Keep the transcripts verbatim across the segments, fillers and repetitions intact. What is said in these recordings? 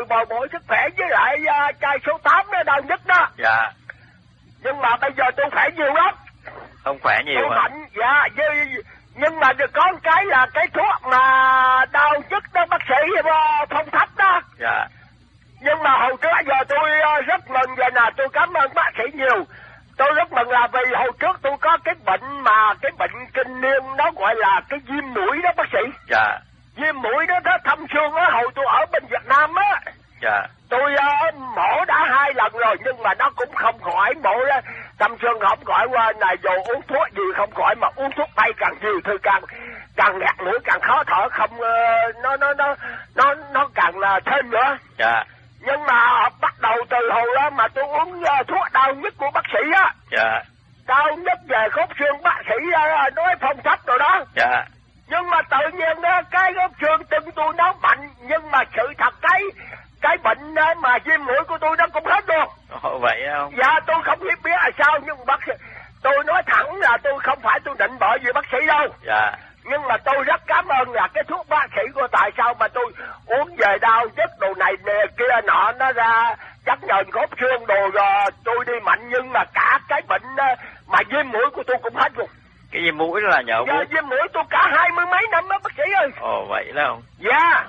bồi bổ sức khỏe với lại uh, chai số tám đó đau nhất đó. Dạ. Nhưng mà bây giờ tôi khỏe nhiều lắm. Không khỏe nhiều tôi hả? mạnh, dạ, với, nhưng mà được có một cái là cái thuốc mà đau nhất đó bác sĩ Phong Thách đó. Dạ. Nhưng mà hồi trước giờ tôi rất mừng vậy nè, tôi cảm ơn bác sĩ nhiều. Tôi rất mừng là vì hồi trước tôi có cái bệnh mà cái bệnh kinh niên nó gọi là cái viêm mũi đó bác sĩ. Dạ. Viêm mũi đó, đó thâm xương á, hồi tôi ở bên Việt Nam á. Dạ. Tôi uh, mổ đã hai lần rồi nhưng mà nó cũng không khỏi, mổ đó thâm xương không khỏi, qua này dù uống thuốc gì không khỏi, mà uống thuốc tây càng nhiều thì càng càng ngạt mũi, càng khó thở, không uh, nó nó nó nó nó càng là thêm nữa. Dạ. Nhưng mà bắt đầu từ hồi đó mà tôi uống uh, thuốc đau nhất của bác sĩ á. Dạ. Đau nhất về khớp xương bác sĩ uh, nói Phong Thách rồi đó. Dạ. Nhưng mà tự nhiên đó, cái khớp xương chân tôi nó mạnh, nhưng mà sự thật cái cái bệnh đó mà viêm mũi của tôi nó cũng hết luôn. Ồ, vậy không? Dạ tôi không biết biết là sao, nhưng bác sĩ tôi nói thẳng là tôi không phải tôi định bợ gì bác sĩ đâu. Dạ. Nhưng mà tôi rất cảm ơn là cái thuốc bác sĩ của, tại sao mà tôi uống về đau nhất đồ này nè kia nọ nó ra chắc nhờn khớp xương đồ rồi tôi đi mạnh, nhưng mà cả cái bệnh mà viêm mũi của tôi cũng hết luôn. Cái viêm mũi đó là nhờ dạ, viêm mũi tôi cả hai mươi mấy năm đó bác sĩ ơi. Ồ, vậy đó không? Dạ.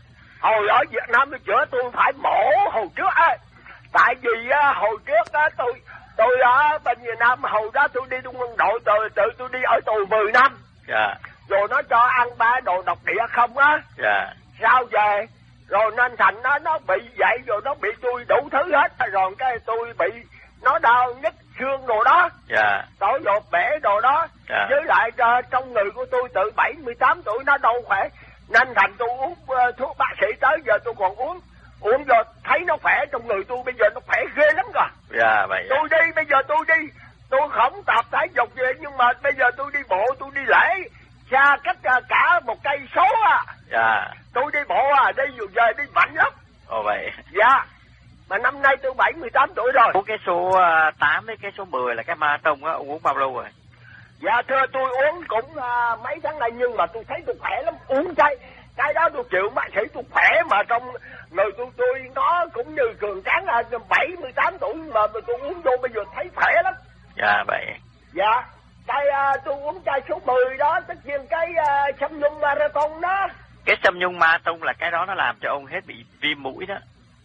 Hồi ở Việt Nam tôi chữa tôi phải mổ hồi trước á. Tại vì á, hồi trước á tôi tôi ở bên Việt Nam hồi đó tôi đi trong quân đội, từ từ tôi đi ở tù mười năm. Dạ. Rồi nó cho ăn ba đồ độc địa không á. Dạ. Sao về rồi nên thành nó nó bị vậy, rồi nó bị tôi đủ thứ hết, rồi cái tôi bị nó đau nhức xương đồ đó. Dạ. Tổ dột bể đồ đó. Dạ. Với lại uh, trong người của tôi từ bảy mươi tám tuổi nó đâu khỏe, nên thành tôi uống uh, thuốc bác sĩ tới giờ tôi còn uống uống rồi thấy nó khỏe, trong người tôi bây giờ nó khỏe ghê lắm rồi. Dạ vậy. Tôi đi bây giờ tôi đi tôi không tập thể dục gì, nhưng mà bây giờ tôi đi bộ, tôi đi lễ xa cách uh, cả một cây số à. Dạ. Tôi đi bộ à, đi vừa về đi mạnh lắm. Ồ vậy. Dạ. Mà năm nay tôi bảy mươi tám tuổi rồi. Uống cái số tám với cái số mười là cái marathon á, ông uống bao lâu rồi? Dạ thưa tôi uống cũng uh, mấy tháng nay, nhưng mà tôi thấy tôi khỏe lắm. Uống cái cái đó tôi chịu bác sĩ tôi khỏe, mà trong người tôi tôi nó cũng như cường tráng là bảy mươi tám tuổi mà tôi uống vô bây giờ thấy khỏe lắm. Dạ vậy. Dạ. Cái uh, tôi uống chai số mười đó, tất nhiên cái uh, Sâm Nhung Marathon đó. Cái Sâm Nhung Marathon là cái đó nó làm cho ông hết bị viêm mũi đó.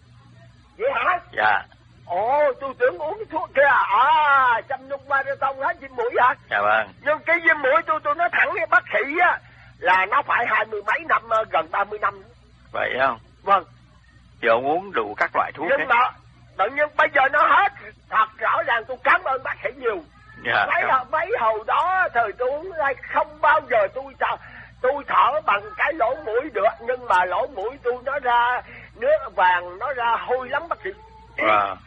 Vậy hả? Dạ. Ồ, tôi tưởng uống cái thuốc kia. À, Sâm Nhung Marathon hết viêm mũi hả? Dạ vâng. Nhưng cái viêm mũi tôi tôi nói thẳng với bác sĩ á là nó phải hai mươi mấy năm, gần ba mươi năm. Vậy không? Vâng. Thì ông uống đủ các loại thuốc. Nhưng ấy. mà tự nhiên bây giờ nó hết. Thật rõ ràng tôi cảm ơn bác sĩ nhiều. Dạ. Mấy hồi, mấy hồi đó thời tôi uống không bao giờ tôi thở, tôi thở bằng cái lỗ mũi được, nhưng mà lỗ mũi tôi nó ra nước vàng, nó ra hôi lắm bác sĩ. Wow.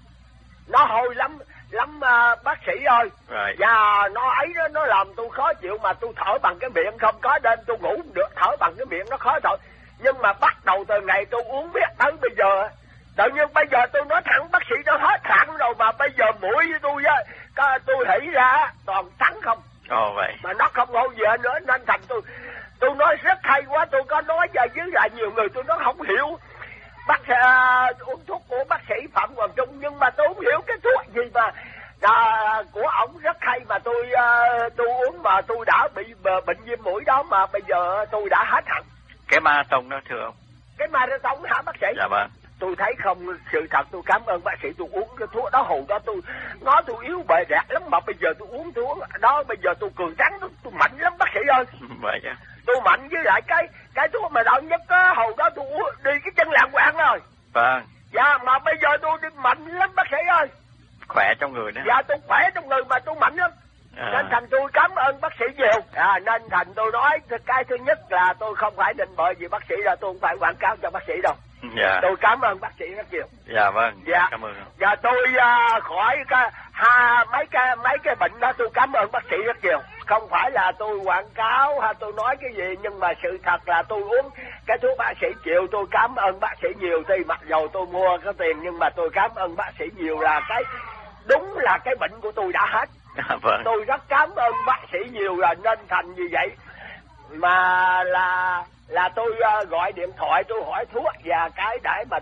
Nó hôi lắm lắm uh, bác sĩ ơi. Right. Và nó ấy đó, nó làm tôi khó chịu, mà tôi thở bằng cái miệng không có, đêm tôi ngủ không được, thở bằng cái miệng nó khó thở. Nhưng mà bắt đầu từ ngày tôi uống biết tới bây giờ, tự nhiên bây giờ tôi nói thẳng bác sĩ nó hết thẳng rồi, mà bây giờ mũi với tôi á, tôi hỉ ra toàn trắng không. Ồ vậy. Mà nó không hôi gì nữa, nên thành tôi tôi nói rất hay quá. Tôi có nói với lại nhiều người, tôi nói không hiểu bác uh, uống thuốc của bác sĩ Phạm Hoàng Trung, nhưng mà tôi không hiểu cái thuốc gì mà uh, của ổng rất hay, mà tôi uh, tôi uống mà tôi đã bị uh, bệnh viêm mũi đó, mà bây giờ tôi đã hết hẳn. Cái marathon đó thưa ông? Cái marathon hả bác sĩ? Dạ vâng. Tôi thấy không, sự thật tôi cảm ơn bác sĩ. Tôi uống cái thuốc đó hồi đó tôi nó tôi yếu bề đẹp lắm, mà bây giờ tôi uống thuốc đó bây giờ tôi cường trắng, tôi, tôi mạnh lắm bác sĩ ơi. Vậy chứ. Tôi mạnh, với lại cái cái thuốc mà đau nhất á, hồi đó tôi uống đi cái chân làng quạng rồi. Vâng. Dạ, mà bây giờ tôi đi mạnh lắm bác sĩ ơi. Khỏe trong người đó. Dạ tôi khỏe trong người mà tôi mạnh lắm. À. Nên thành tôi cảm ơn bác sĩ nhiều. À, nên thành tôi nói cái thứ nhất là tôi không phải định bợ gì bác sĩ, là tôi không phải quảng cáo cho bác sĩ đâu. Dạ. Tôi cảm ơn bác sĩ rất nhiều. Dạ vâng. Dạ. Cảm ơn. Dạ tôi uh, khỏi cái ha mấy cái mấy cái bệnh đó tôi cảm ơn bác sĩ rất nhiều. Không phải là tôi quảng cáo hay tôi nói cái gì, nhưng mà sự thật là tôi uống cái thuốc bác sĩ chịu, tôi cảm ơn bác sĩ nhiều. Thì mặc dầu tôi mua cái tiền, nhưng mà tôi cảm ơn bác sĩ nhiều, là cái đúng là cái bệnh của tôi đã hết. À, vâng. Tôi rất cảm ơn bác sĩ nhiều, là nên thành như vậy mà là là tôi uh, gọi điện thoại tôi hỏi thuốc và cái để mà